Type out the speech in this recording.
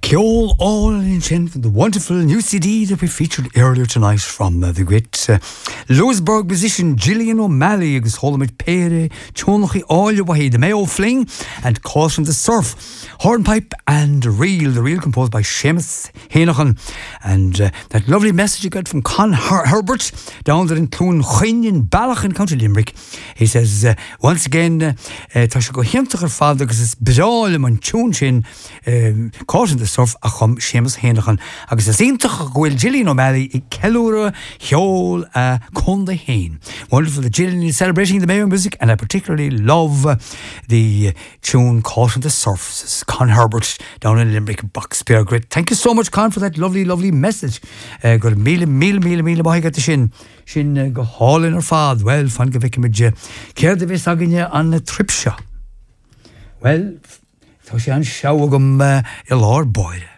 Ceol all in Shin from the wonderful new CD that we featured earlier tonight from the great Lewisburg musician Gillian O'Malley. Agus Holomit Pere, Chonochi All Wahi, the Mayo Fling, and Caution the Surf, Hornpipe and Reel. The Reel composed by Seamus Hénachan. And that lovely message you got from Con Herbert down there in Clone Chynnin, Ballach in County Limerick. He says, once again, Tasha go himtach father because it's bizarre man tune chin, Caution the Surf, a chum Seamus Hénachan. Agus is intach gwil Gillian O'Malley, I Kellura, Heol, Conda Hain. Wonderful that Gillian is celebrating the Mayo music, and I particularly love the tune Caution the Surf. This is Con Herbert down in Limerick, Boxbear. Great. Thank you so much, Con, for that lovely, lovely message. Got a mile boy got the shin go haul in her fad. Well, fan go vik mit je. Care de vis agin on a trip shot. Well, so she an show gum a lord boy.